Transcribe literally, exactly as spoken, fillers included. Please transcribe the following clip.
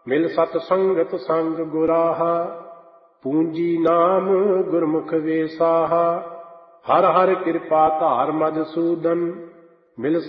ਮਿਲ ਸਤ ਸੰਗਤ ਸੰਗ ਗੁਰਾਹਾ, ਪੂੰਜੀ ਨਾਮ ਗੁਰਮੁਖ ਵੇਸਾਹਾ। ਹਰ ਹਰ ਕਿਰਪਾ ਧਾਰ ਮਧਸੂਦਨ, ਮਿਲ